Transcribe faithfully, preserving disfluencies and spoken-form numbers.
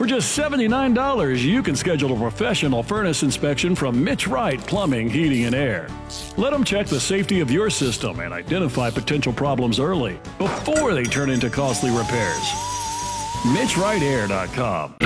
For just seventy-nine dollars, you can schedule a professional furnace inspection from Mitch Wright Plumbing, Heating, and Air. Let them check the safety of your system and identify potential problems early before they turn into costly repairs. Mitch Wright Air dot com.